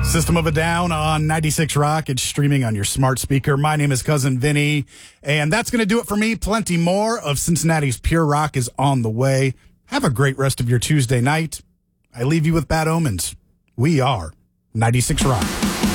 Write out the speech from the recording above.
System of a Down on 96 Rock. It's streaming on your smart speaker. My name is Cousin Vinny, and that's going to do it for me. Plenty more of Cincinnati's Pure Rock is on the way. Have a great rest of your Tuesday night. I leave you with bad omens. We are 96 Rock.